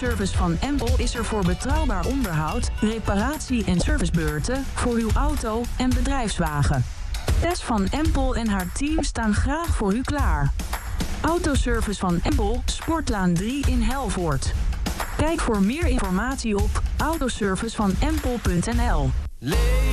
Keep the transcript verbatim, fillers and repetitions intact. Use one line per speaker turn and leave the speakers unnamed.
Autoservice van Empel is er voor betrouwbaar onderhoud, reparatie en servicebeurten voor uw auto en bedrijfswagen. Tess van Empel en haar team staan graag voor u klaar. Autoservice van Empel, Sportlaan drie in Helvoort. Kijk voor meer informatie op autoservice van empel punt n l.